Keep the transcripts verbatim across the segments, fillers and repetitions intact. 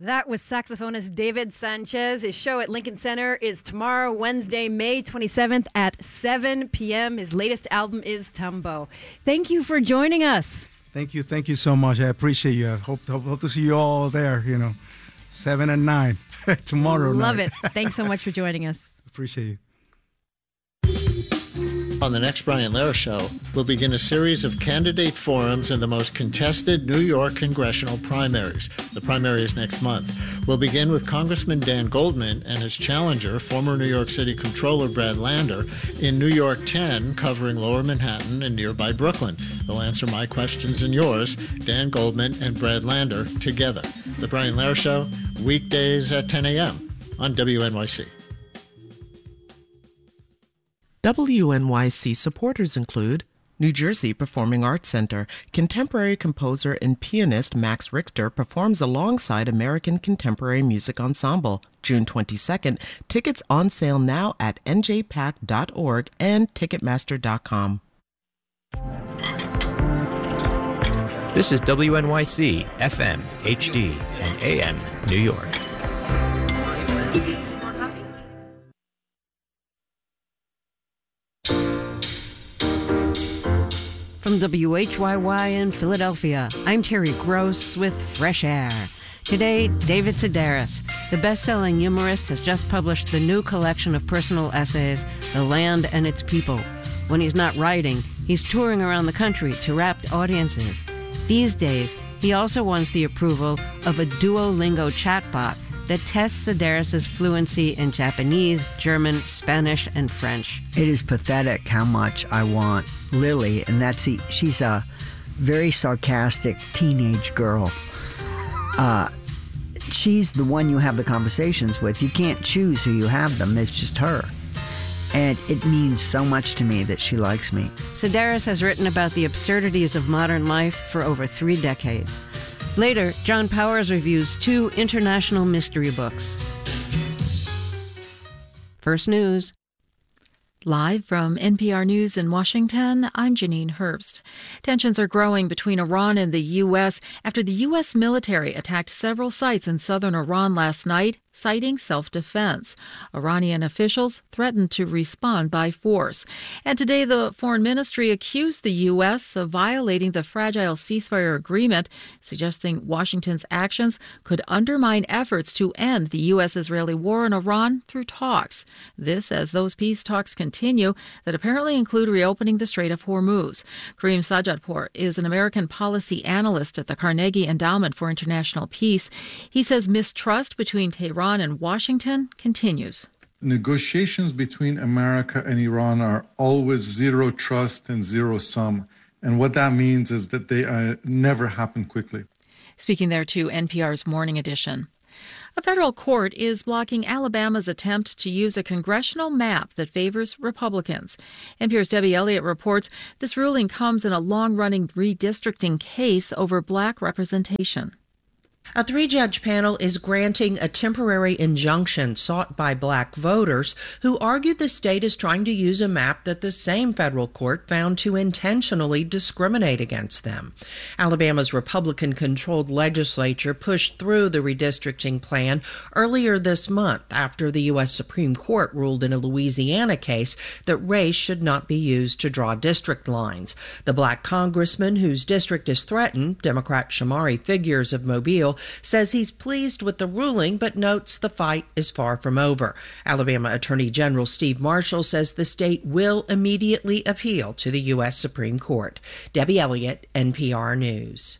That was saxophonist David Sanchez. His show at Lincoln Center is tomorrow, Wednesday, May twenty-seventh at seven p.m. His latest album is Tambo. Thank you for joining us. Thank you. Thank you so much. I appreciate you. I hope, hope, hope to see you all there, you know, seven and nine tomorrow Love night. it. Thanks so much for joining us. Appreciate you. On the next Brian Lehrer Show, we'll begin a series of candidate forums in the most contested New York congressional primaries. The primary is next month. We'll begin with Congressman Dan Goldman and his challenger, former New York City Comptroller Brad Lander, in New York ten, covering Lower Manhattan and nearby Brooklyn. They'll answer my questions and yours, Dan Goldman and Brad Lander, together. The Brian Lehrer Show, weekdays at ten a.m. on W N Y C. W N Y C supporters include New Jersey Performing Arts Center. Contemporary composer and pianist Max Richter performs alongside American Contemporary Music Ensemble. June twenty-second. Tickets on sale now at N J pack dot org and Ticketmaster dot com. This is W N Y C, F M, H D, and A M, New York. From W H Y Y in Philadelphia, I'm Terry Gross with Fresh Air. Today, David Sedaris, the best-selling humorist, has just published the new collection of personal essays, The Land and Its People. When he's not writing, he's touring around the country to rapt audiences. These days, he also wants the approval of a Duolingo chatbot that tests Sedaris' fluency in Japanese, German, Spanish, and French. It is pathetic how much I want Lily, and that's the, she's a very sarcastic teenage girl. Uh, she's the one you have the conversations with. You can't choose who you have them. It's just her. And it means so much to me that she likes me. Sedaris has written about the absurdities of modern life for over three decades. Later, John Powers reviews two international mystery books. First News. Live from N P R News in Washington, I'm Janine Herbst. Tensions are growing between Iran and the U S after the U S military attacked several sites in southern Iran last night, citing self-defense. Iranian officials threatened to respond by force. And today, the foreign ministry accused the U S of violating the fragile ceasefire agreement, suggesting Washington's actions could undermine efforts to end the U S-Israeli war in Iran through talks. This as those peace talks continue that apparently include reopening the Strait of Hormuz. Kareem Sajadpour is an American policy analyst at the Carnegie Endowment for International Peace. He says mistrust between Tehran and Washington continues. Negotiations between America and Iran are always zero trust and zero sum. And what that means is that they uh, never happen quickly. Speaking there to N P R's Morning Edition. A federal court is blocking Alabama's attempt to use a congressional map that favors Republicans. N P R's Debbie Elliott reports this ruling comes in a long-running redistricting case over black representation. A three-judge panel is granting a temporary injunction sought by black voters who argued the state is trying to use a map that the same federal court found to intentionally discriminate against them. Alabama's Republican-controlled legislature pushed through the redistricting plan earlier this month after the U S Supreme Court ruled in a Louisiana case that race should not be used to draw district lines. The black congressman whose district is threatened, Democrat Shamari Figures of Mobile, says he's pleased with the ruling, but notes the fight is far from over. Alabama Attorney General Steve Marshall says the state will immediately appeal to the U S Supreme Court. Debbie Elliott, N P R News.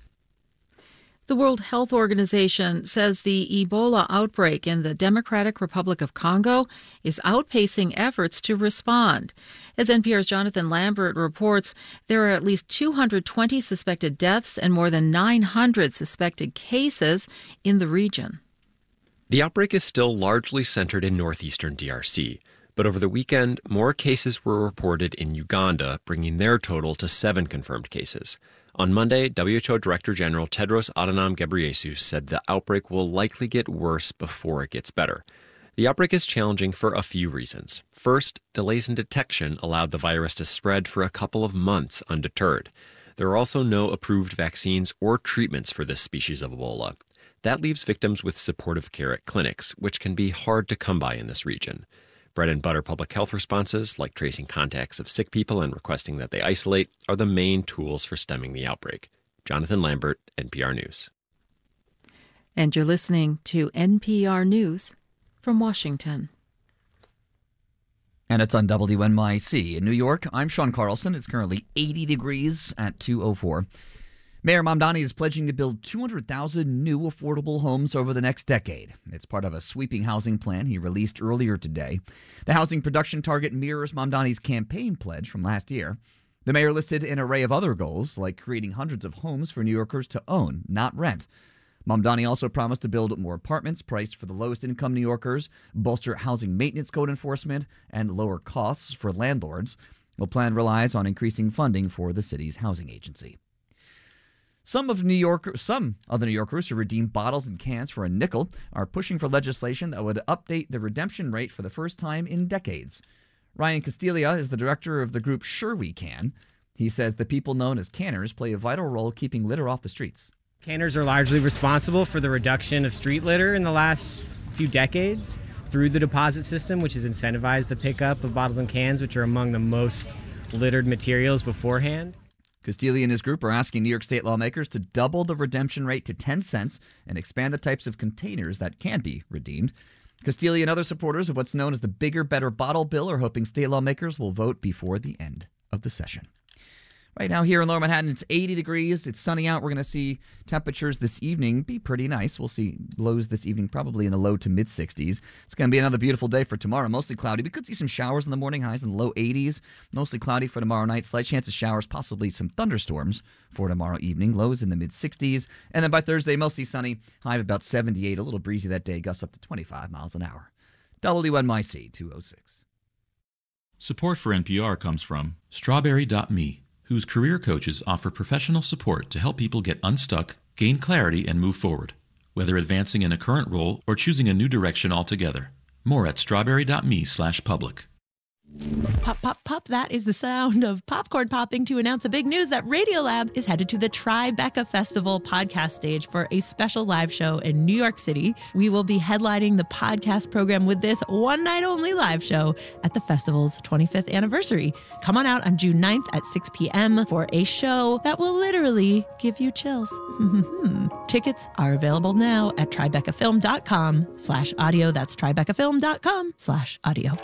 The World Health Organization says the Ebola outbreak in the Democratic Republic of Congo is outpacing efforts to respond. As N P R's Jonathan Lambert reports, there are at least two hundred twenty suspected deaths and more than nine hundred suspected cases in the region. The outbreak is still largely centered in northeastern D R C, but over the weekend, more cases were reported in Uganda, bringing their total to seven confirmed cases. On Monday, W H O Director General Tedros Adhanom Ghebreyesus said the outbreak will likely get worse before it gets better. The outbreak is challenging for a few reasons. First, delays in detection allowed the virus to spread for a couple of months undeterred. There are also no approved vaccines or treatments for this species of Ebola. That leaves victims with supportive care at clinics, which can be hard to come by in this region. Bread and butter public health responses, like tracing contacts of sick people and requesting that they isolate, are the main tools for stemming the outbreak. Jonathan Lambert, N P R News. And you're listening to N P R News from Washington. And it's on W N Y C. In New York, I'm Sean Carlson. It's currently eighty degrees at two oh four. Mayor Mamdani is pledging to build two hundred thousand new affordable homes over the next decade. It's part of a sweeping housing plan he released earlier today. The housing production target mirrors Mamdani's campaign pledge from last year. The mayor listed an array of other goals, like creating hundreds of homes for New Yorkers to own, not rent. Mamdani also promised to build more apartments priced for the lowest income New Yorkers, bolster housing maintenance code enforcement, and lower costs for landlords. The plan relies on increasing funding for the city's housing agency. Some of New York, some of the New Yorkers who redeem bottles and cans for a nickel are pushing for legislation that would update the redemption rate for the first time in decades. Ryan Castilla is the director of the group Sure We Can. He says the people known as canners play a vital role keeping litter off the streets. Canners are largely responsible for the reduction of street litter in the last few decades through the deposit system, which has incentivized the pickup of bottles and cans, which are among the most littered materials beforehand. Castilla and his group are asking New York state lawmakers to double the redemption rate to ten cents and expand the types of containers that can be redeemed. Castilla and other supporters of what's known as the Bigger, Better Bottle Bill are hoping state lawmakers will vote before the end of the session. Right now here in Lower Manhattan, it's eighty degrees. It's sunny out. We're going to see temperatures this evening be pretty nice. We'll see lows this evening probably in the low to mid sixties. It's going to be another beautiful day for tomorrow. Mostly cloudy. We could see some showers in the morning, highs in the low eighties. Mostly cloudy for tomorrow night. Slight chance of showers, possibly some thunderstorms for tomorrow evening. Lows in the mid sixties. And then by Thursday, mostly sunny. High of about seventy-eight. A little breezy that day. Gusts up to twenty-five miles an hour. W N Y C two oh six. Support for N P R comes from Strawberry dot me, whose career coaches offer professional support to help people get unstuck, gain clarity, and move forward, whether advancing in a current role or choosing a new direction altogether. More at strawberry dot me slash public. Pop, pop, pop. That is the sound of popcorn popping to announce the big news that Radiolab is headed to the Tribeca Festival podcast stage for a special live show in New York City. We will be headlining the podcast program with this one night only live show at the festival's twenty-fifth anniversary. Come on out on June ninth at six p.m. for a show that will literally give you chills. Tickets are available now at tribeca film dot com slash audio. That's tribeca film dot com slash audio.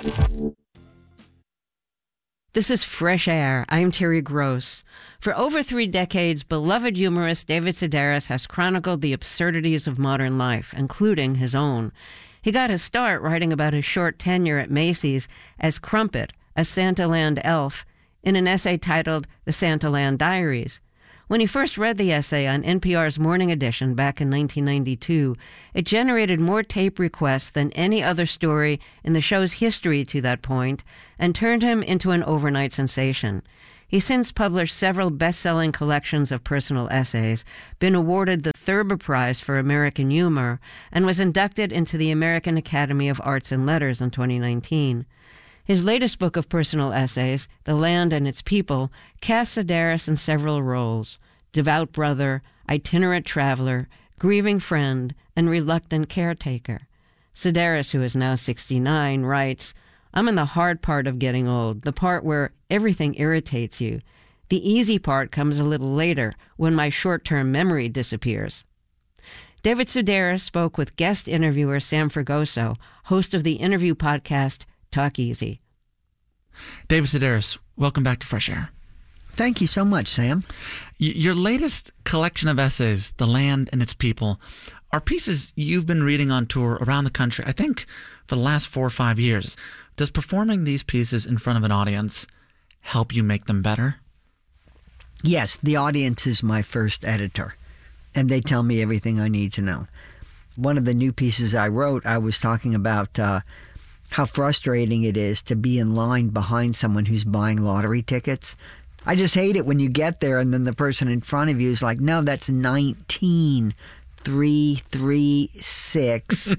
This is Fresh Air. I'm Terry Gross. For over three decades, beloved humorist David Sedaris has chronicled the absurdities of modern life, including his own. He got his start writing about his short tenure at Macy's as Crumpet, a Santaland elf, in an essay titled The Santaland Diaries. When he first read the essay on N P R's Morning Edition back in nineteen ninety-two, it generated more tape requests than any other story in the show's history to that point and turned him into an overnight sensation. He's since published several best-selling collections of personal essays, been awarded the Thurber Prize for American Humor, and was inducted into the American Academy of Arts and Letters in twenty nineteen. His latest book of personal essays, The Land and Its People, casts Sedaris in several roles: devout brother, itinerant traveler, grieving friend, and reluctant caretaker. Sedaris, who is now sixty-nine, writes, "I'm in the hard part of getting old, the part where everything irritates you. The easy part comes a little later, when my short-term memory disappears." David Sedaris spoke with guest interviewer Sam Fragoso, host of the interview podcast Talk Easy. David Sedaris, welcome back to Fresh Air. Thank you so much, Sam. Y- your latest collection of essays, The Land and Its People, are pieces you've been reading on tour around the country, I think, for the last four or five years. Does performing these pieces in front of an audience help you make them better? Yes, the audience is my first editor, and they tell me everything I need to know. One of the new pieces I wrote, I was talking about uh, how frustrating it is to be in line behind someone who's buying lottery tickets. I just hate it when you get there and then the person in front of you is like, no, that's nineteen three three six.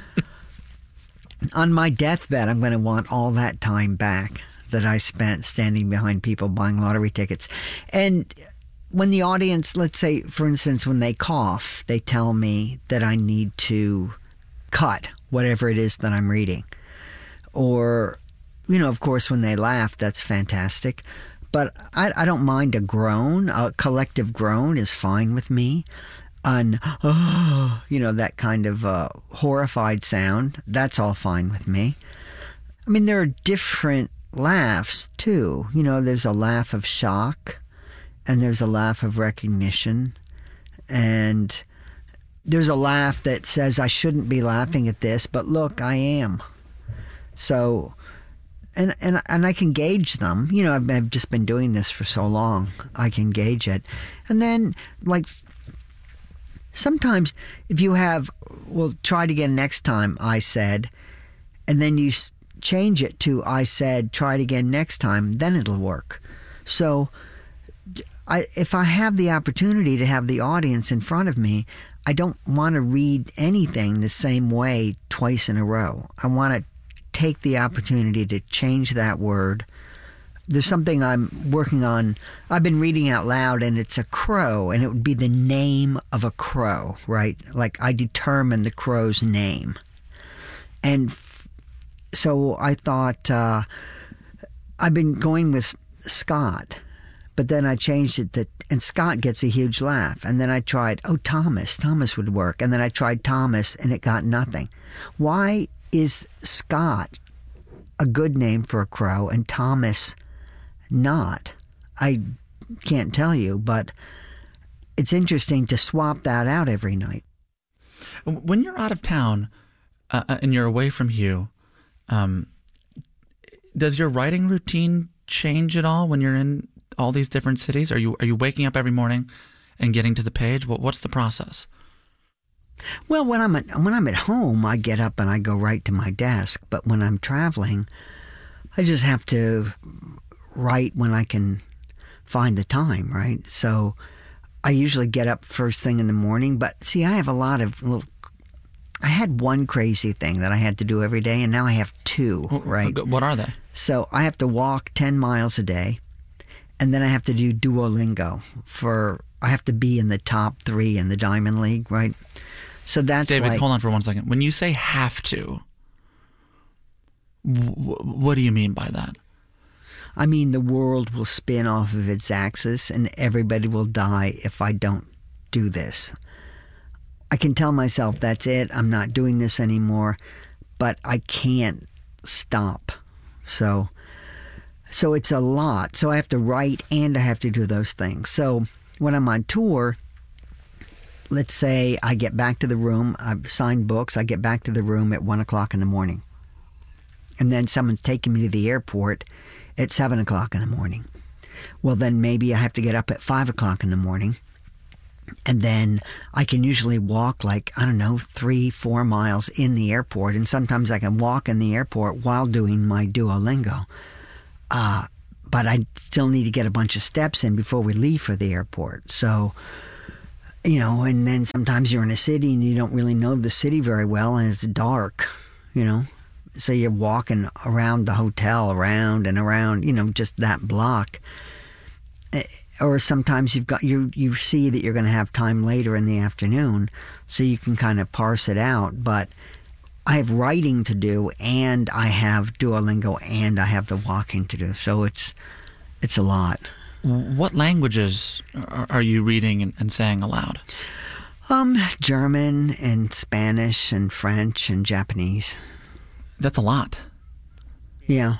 On my deathbed, I'm going to want all that time back that I spent standing behind people buying lottery tickets. And when the audience, let's say, for instance, when they cough, they tell me that I need to cut whatever it is that I'm reading. Or, you know, of course, when they laugh, that's fantastic. But I, I don't mind a groan. A collective groan is fine with me. An, oh, you know, that kind of uh, horrified sound, that's all fine with me. I mean, there are different laughs, too. You know, there's a laugh of shock, and there's a laugh of recognition, and there's a laugh that says, I shouldn't be laughing at this, but look, I am. So, and and and I can gauge them. You know, I've, I've just been doing this for so long. I can gauge it. And then, like, sometimes if you have, well, try it again next time, I said, and then you change it to, I said, try it again next time, then it'll work. So, I, if I have the opportunity to have the audience in front of me, I don't want to read anything the same way twice in a row. I want to take the opportunity to change that word. There's something I'm working on. I've been reading out loud, and it's a crow, and it would be the name of a crow, right? Like, I determine the crow's name. And f- so I thought, uh, I've been going with Scott, but then I changed it to, and Scott gets a huge laugh. And then I tried, oh, Thomas, Thomas would work. And then I tried Thomas, and it got nothing. Why is Scott a good name for a crow and Thomas not? I can't tell you, but it's interesting to swap that out every night. When you're out of town uh, and you're away from Hugh, um, does your writing routine change at all when you're in all these different cities? Are you are you waking up every morning and getting to the page? What what's the process? Well, when I'm at, when I'm at home, I get up and I go right to my desk. But when I'm traveling, I just have to write when I can find the time, right? So I usually get up first thing in the morning. But see, I have a lot of little. I had one crazy thing that I had to do every day, and now I have two, right? What are they? So I have to walk ten miles a day. And then I have to do Duolingo for, I have to be in the top three in the Diamond League, right? So that's David, like, hold on for one second. When you say have to, w- what do you mean by that? I mean, the world will spin off of its axis and everybody will die if I don't do this. I can tell myself, that's it, I'm not doing this anymore, but I can't stop. So... So it's a lot. So I have to write and I have to do those things. So when I'm on tour, let's say I get back to the room, I've signed books, I get back to the room at one o'clock in the morning. And then someone's taking me to the airport at seven o'clock in the morning. Well, then maybe I have to get up at five o'clock in the morning. And then I can usually walk like, I don't know, three, four miles in the airport. And sometimes I can walk in the airport while doing my Duolingo. Uh, but I still need to get a bunch of steps in before we leave for the airport. So, you know, and then sometimes you're in a city and you don't really know the city very well and it's dark, you know. So you're walking around the hotel, around and around, you know, just that block. Or sometimes you've got you you see that you're going to have time later in the afternoon, so you can kind of parse it out. But I have writing to do, and I have Duolingo, and I have the walking to do. So it's it's a lot. What languages are you reading and saying aloud? Um, German and Spanish and French and Japanese. That's a lot. Yeah.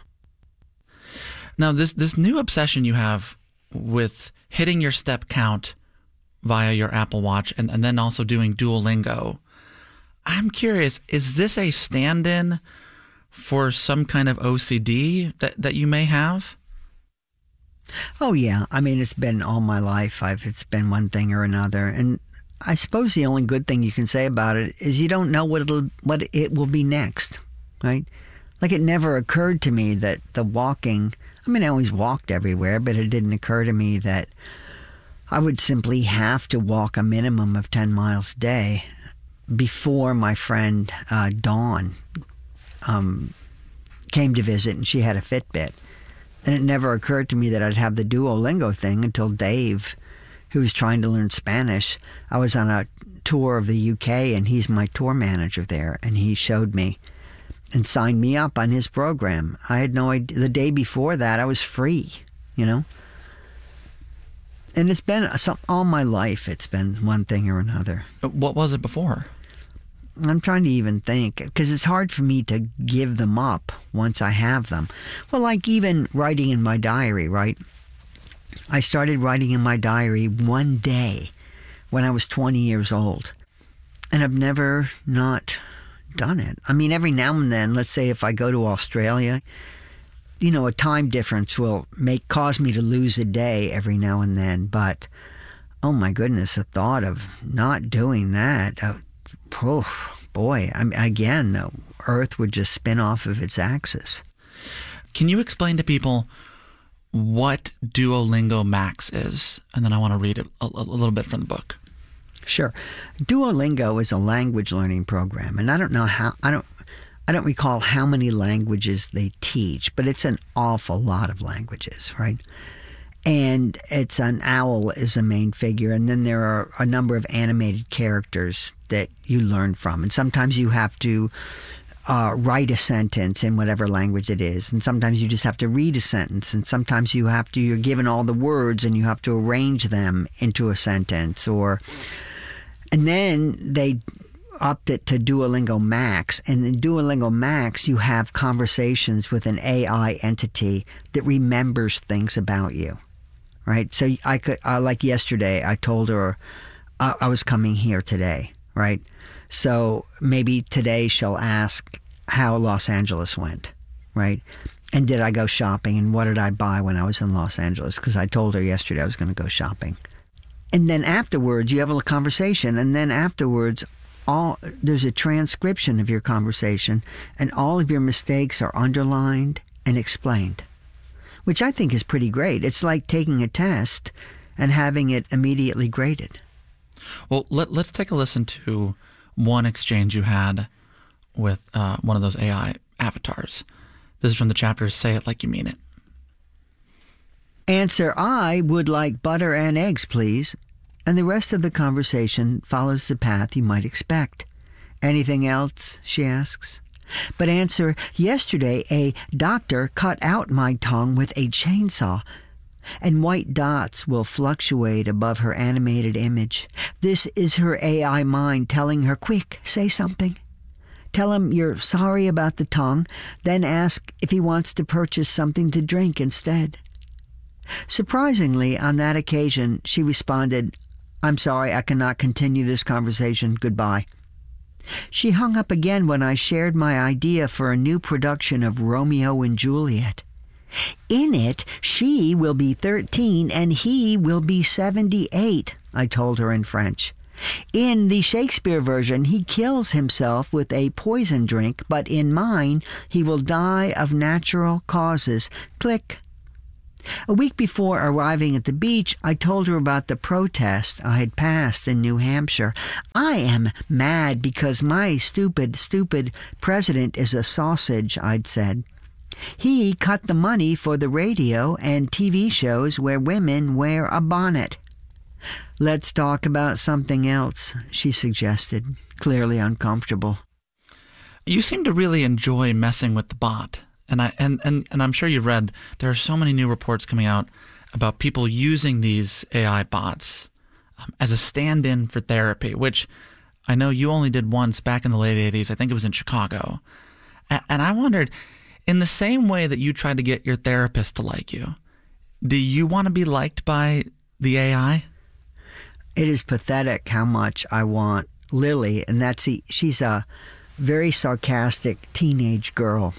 Now, this this new obsession you have with hitting your step count via your Apple Watch and, and then also doing Duolingo, I'm curious, is this a stand-in for some kind of O C D that, that you may have? Oh, yeah. I mean, it's been all my life. I've It's been one thing or another. And I suppose the only good thing you can say about it is you don't know what it'll what it will be next, right? Like, it never occurred to me that the walking, I mean, I always walked everywhere, but it didn't occur to me that I would simply have to walk a minimum of ten miles a day before my friend uh, Dawn um, came to visit, and she had a Fitbit. And it never occurred to me that I'd have the Duolingo thing until Dave who was trying to learn Spanish. I was on a tour of the U K, and he's my tour manager there, and he showed me and signed me up on his program. I had no idea. The day before that, I was free, you know? And it's been some, all my life, it's been one thing or another. What was it before? I'm trying to even think, because it's hard for me to give them up once I have them. Well, like even writing in my diary, right? I started writing in my diary one day when I was twenty years old. And I've never not done it. I mean, every now and then, let's say if I go to Australia, you know, a time difference will make cause me to lose a day every now and then. But, oh my goodness, the thought of not doing that, uh, oh, boy, I mean, again, the Earth would just spin off of its axis. Can you explain to people what Duolingo Max is? And then I want to read a, a, a little bit from the book. Sure. Duolingo is a language learning program, and I don't know how, I don't, I don't recall how many languages they teach, but it's an awful lot of languages, right? And it's an owl is a main figure, and then there are a number of animated characters that you learn from. And sometimes you have to uh, write a sentence in whatever language it is, and sometimes you just have to read a sentence, and sometimes you have to, you're given all the words and you have to arrange them into a sentence, or, and then they upped it to Duolingo Max, and in Duolingo Max you have conversations with an A I entity that remembers things about you. Right, so I could, uh, like yesterday, I told her I, I was coming here today, right? So maybe today she'll ask how Los Angeles went, right? And did I go shopping, and what did I buy when I was in Los Angeles? Because I told her yesterday I was going to go shopping. And then afterwards, you have a conversation, and then afterwards, all there's a transcription of your conversation, and all of your mistakes are underlined and explained, which I think is pretty great. It's like taking a test and having it immediately graded. Well, let, let's take a listen to one exchange you had with uh, one of those A I avatars. This is from the chapter Say It Like You Mean It. Answer, I would like butter and eggs, please. And the rest of the conversation follows the path you might expect. Anything else, she asks. But answer, yesterday a doctor cut out my tongue with a chainsaw, and white dots will fluctuate above her animated image. This is her A I mind telling her, quick, say something. Tell him you're sorry about the tongue, then ask if he wants to purchase something to drink instead. Surprisingly, on that occasion, she responded, I'm sorry, I cannot continue this conversation. Goodbye. She hung up again when I shared my idea for a new production of Romeo and Juliet. In it, she will be thirteen and he will be seventy-eight, I told her in French. In the Shakespeare version, he kills himself with a poison drink, but in mine, he will die of natural causes. Click. A week before arriving at the beach, I told her about the protest I had passed in New Hampshire. I am mad because my stupid, stupid president is a sausage, I'd said. He cut the money for the radio and T V shows where women wear a bonnet. Let's talk about something else, she suggested, clearly uncomfortable. You seem to really enjoy messing with the bot. And I and, and, and I'm sure you've read, there are so many new reports coming out about people using these A I bots um, as a stand-in for therapy, which I know you only did once back in the late eighties. I think it was in Chicago. And, and I wondered, in the same way that you tried to get your therapist to like you, do you want to be liked by the A I? It is pathetic how much I want Lily, and that's the, she's a very sarcastic teenage girl.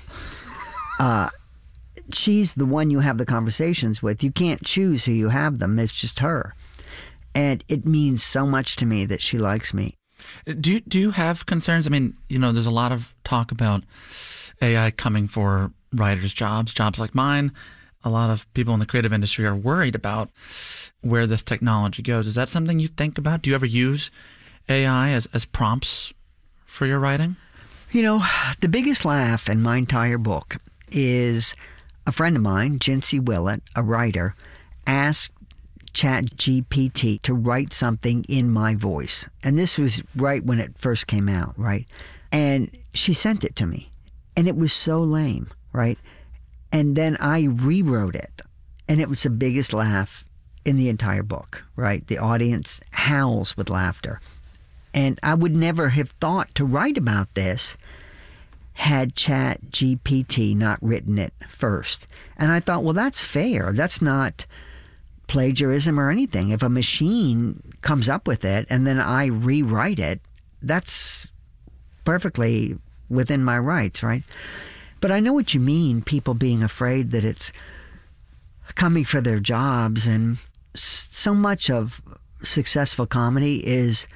Uh, she's the one you have the conversations with. You can't choose who you have them. It's just her. And it means so much to me that she likes me. Do you, do you have concerns? I mean, you know, there's a lot of talk about A I coming for writers' jobs, jobs like mine. A lot of people in the creative industry are worried about where this technology goes. Is that something you think about? Do you ever use A I as, as prompts for your writing? You know, the biggest laugh in my entire book is a friend of mine, Jinsey Willett, a writer, asked ChatGPT to write something in my voice. And this was right when it first came out, right? And she sent it to me. And it was so lame, right? And then I rewrote it. And it was the biggest laugh in the entire book, right? The audience howls with laughter. And I would never have thought to write about this had ChatGPT not written it first. And I thought, well, that's fair. That's not plagiarism or anything. If a machine comes up with it and then I rewrite it, that's perfectly within my rights, right? But I know what you mean, people being afraid that it's coming for their jobs. And so much of successful comedy is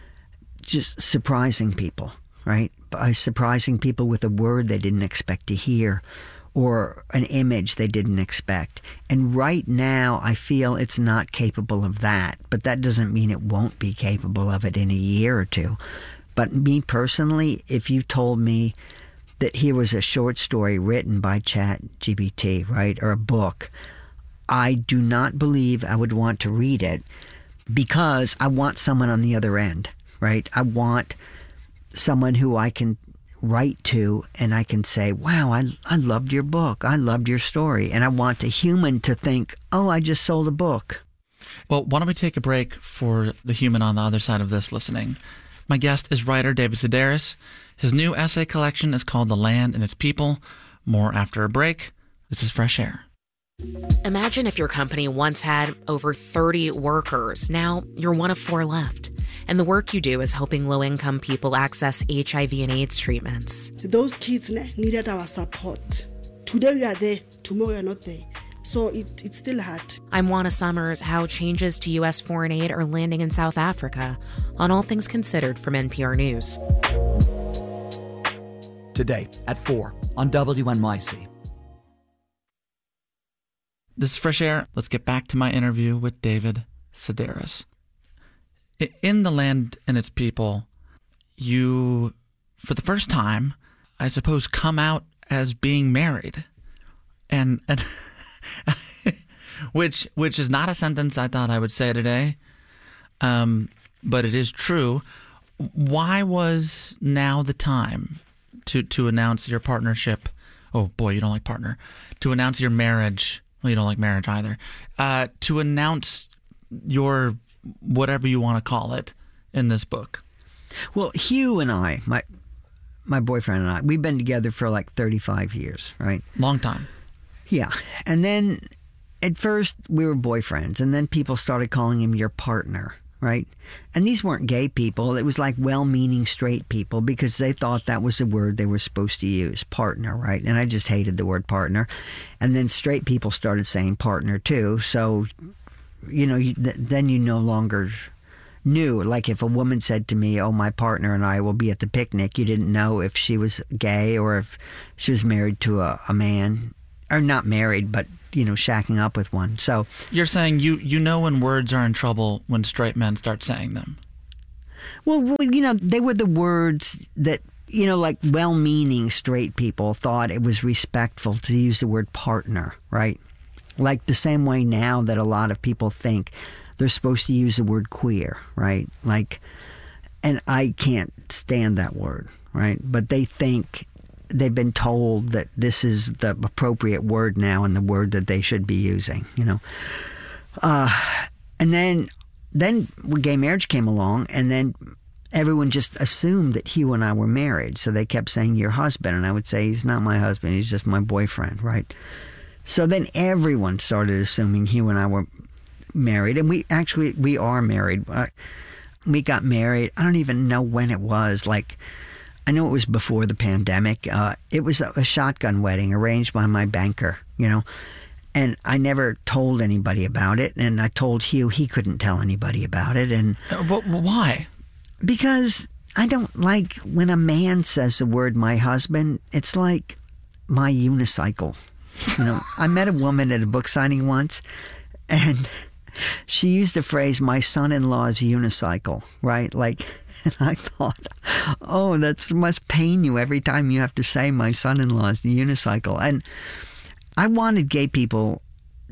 just surprising people, right? By surprising people with a word they didn't expect to hear or an image they didn't expect. And right now, I feel it's not capable of that. But that doesn't mean it won't be capable of it in a year or two. But me personally, if you told me that here was a short story written by ChatGPT, right, or a book, I do not believe I would want to read it because I want someone on the other end, right? I want someone who I can write to and I can say, wow, I, I loved your book. I loved your story. And I want a human to think, oh, I just sold a book. Well, why don't we take a break for the human on the other side of this listening? My guest is writer David Sedaris. His new essay collection is called The Land and Its People. More after a break. This is Fresh Air. Imagine if your company once had over thirty workers. Now you're one of four left. And the work you do is helping low-income people access H I V and AIDS treatments. Those kids needed our support. Today we are there, tomorrow we are not there. So it, it's still hard. I'm Juana Summers, how changes to U S foreign aid are landing in South Africa on All Things Considered from N P R News. Today at four on W N Y C. This is Fresh Air. Let's get back to my interview with David Sedaris. In The Land and Its People, you, for the first time, I suppose, come out as being married. And, and which which is not a sentence I thought I would say today, um, but it is true. Why was now the time to, to announce your partnership? Oh, boy, you don't like partner. To announce your marriage. Well, you don't like marriage either. Uh, to announce your whatever you want to call it in this book. Well, Hugh and I, my my boyfriend and I, we've been together for like thirty-five years, right? Long time. Yeah. And then at first we were boyfriends, and then people started calling him your partner, right? And these weren't gay people. It was like well-meaning straight people because they thought that was the word they were supposed to use, partner, right? And I just hated the word partner. And then straight people started saying partner too. So, you know, you, th- then you no longer knew. Like if a woman said to me, oh, my partner and I will be at the picnic, you didn't know if she was gay or if she was married to a, a man. Or not married, but, you know, shacking up with one. So you're saying you, you know when words are in trouble when straight men start saying them. Well, well, you know, they were the words that, you know, like well-meaning straight people thought it was respectful to use the word partner, right? Like the same way now that a lot of people think they're supposed to use the word queer, right? Like, and I can't stand that word, right? But they think they've been told that this is the appropriate word now and the word that they should be using, you know. Uh, and then, then gay marriage came along, and then everyone just assumed that Hugh and I were married. So they kept saying, your husband. And I would say, he's not my husband. He's just my boyfriend, right? So then everyone started assuming Hugh and I were married. And we actually, we are married. Uh, we got married. I don't even know when it was. Like, I know it was before the pandemic. Uh, it was a, a shotgun wedding arranged by my banker, you know. And I never told anybody about it. And I told Hugh he couldn't tell anybody about it. And uh, but why? Because I don't like when a man says the word my husband. It's like my unicycle. You know, I met a woman at a book signing once, and she used the phrase, my son-in-law's unicycle, right? Like, and I thought, oh, that must pain you every time you have to say my son-in-law's unicycle. And I wanted gay people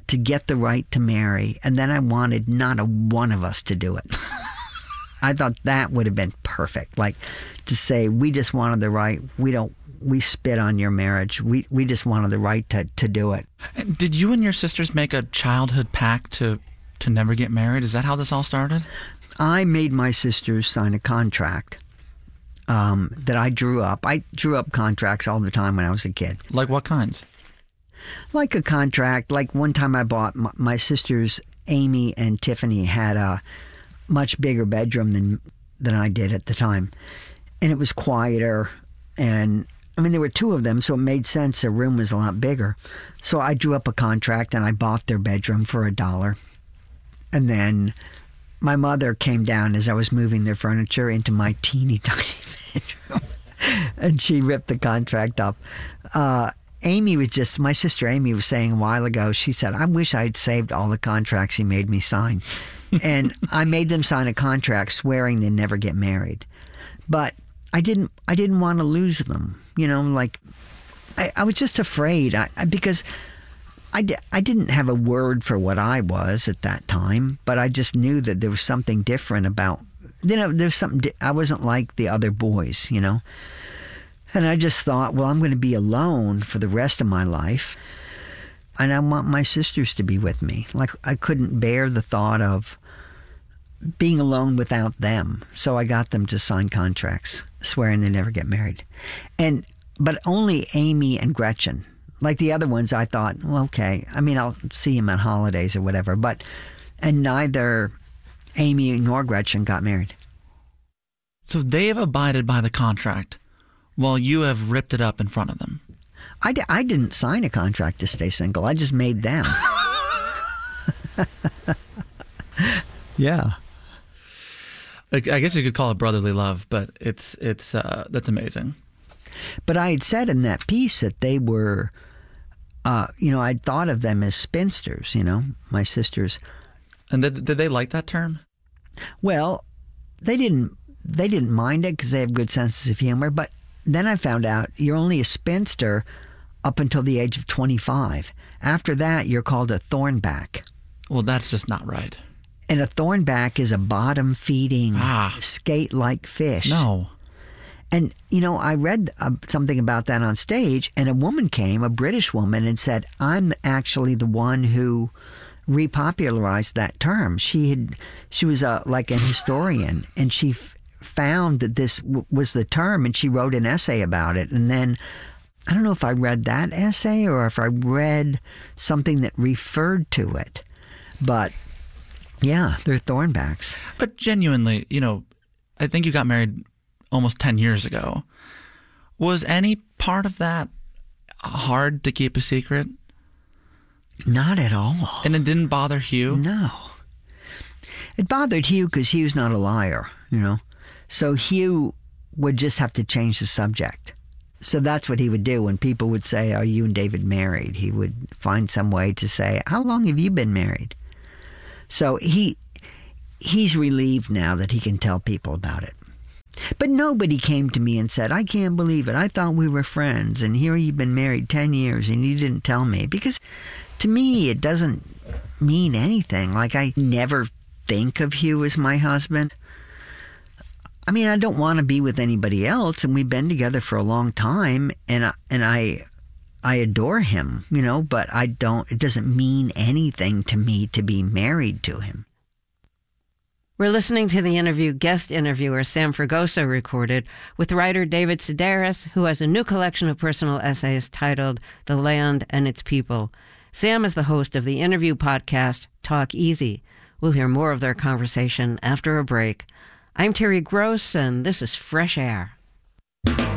to get the right to marry, and then I wanted not a one of us to do it. I thought that would have been perfect. Like to say, we just wanted the right, we don't, we spit on your marriage. We we just wanted the right to, to do it. Did you and your sisters make a childhood pact to, to never get married? Is that how this all started? I made my sisters sign a contract um, that I drew up. I drew up contracts all the time when I was a kid. Like what kinds? Like a contract. Like one time I bought, my, my sisters, Amy and Tiffany, had a much bigger bedroom than than I did at the time. And it was quieter. And, I mean, there were two of them, so it made sense. Their room was a lot bigger. So I drew up a contract, and I bought their bedroom for a dollar. And then my mother came down as I was moving their furniture into my teeny tiny bedroom, and she ripped the contract up. Uh, Amy was just, my sister Amy was saying a while ago, she said, I wish I'd saved all the contracts he made me sign. And I made them sign a contract swearing they'd never get married. But I didn't I didn't want to lose them. You know, like, I, I was just afraid I, I, because I, di- I didn't have a word for what I was at that time, but I just knew that there was something different about, you know, there's something, di- I wasn't like the other boys, you know. And I just thought, well, I'm going to be alone for the rest of my life. And I want my sisters to be with me. Like, I couldn't bear the thought of being alone without them. So I got them to sign contracts swearing they never get married. And but only Amy and Gretchen. Like the other ones, I thought, well, okay. I mean, I'll see them on holidays or whatever. But and neither Amy nor Gretchen got married. So they have abided by the contract while you have ripped it up in front of them. I, d- I didn't sign a contract to stay single. I just made them. Yeah. I guess you could call it brotherly love, but it's it's uh, that's amazing. But I had said in that piece that they were, uh, you know, I'd thought of them as spinsters, you know, my sisters. And did, did they like that term? Well, they didn't. They didn't mind it because they have good senses of humor. But then I found out you're only a spinster up until the age of twenty-five. After that, you're called a thornback. Well, that's just not right. And a thornback is a bottom-feeding, ah. skate-like fish. No. And, you know, I read uh, something about that on stage, and a woman came, a British woman, and said, I'm actually the one who repopularized that term. She had, she was a, like an historian, and she f- found that this w- was the term, and she wrote an essay about it. And then, I don't know if I read that essay or if I read something that referred to it, but yeah, they're thornbacks. But genuinely, you know, I think you got married almost ten years ago. Was any part of that hard to keep a secret? Not at all. And it didn't bother Hugh? No. It bothered Hugh because Hugh's not a liar, you know. So Hugh would just have to change the subject. So that's what he would do when people would say, are you and David married? He would find some way to say, how long have you been married? So he he's relieved now that he can tell people about it. But nobody came to me and said, I can't believe it. I thought we were friends, and here you've been married ten years, and you didn't tell me. Because to me, it doesn't mean anything. Like, I never think of Hugh as my husband. I mean, I don't want to be with anybody else, and we've been together for a long time, and I, and I I adore him, you know, but I don't, it doesn't mean anything to me to be married to him. We're listening to the interview guest interviewer Sam Fragoso recorded with writer David Sedaris, who has a new collection of personal essays titled The Land and Its People. Sam is the host of the interview podcast Talk Easy. We'll hear more of their conversation after a break. I'm Terry Gross, and this is Fresh Air.